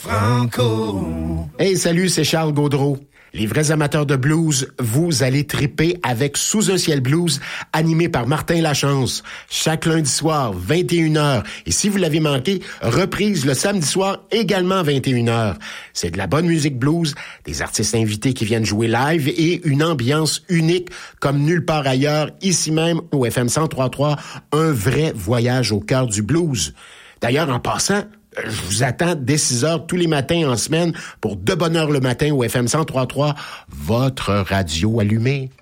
Franco. Hey, salut, c'est Charles Gaudreau. Les vrais amateurs de blues, vous allez triper avec Sous un ciel blues, animé par Martin Lachance. Chaque lundi soir, 21h. Et si vous l'avez manqué, reprise le samedi soir, également 21h. C'est de la bonne musique blues, des artistes invités qui viennent jouer live et une ambiance unique comme nulle part ailleurs, ici même au FM 103.3, un vrai voyage au cœur du blues. D'ailleurs, en passant, je vous attends dès 6h tous les matins en semaine pour De Bonne Heure le matin au FM 103.3, votre radio allumée.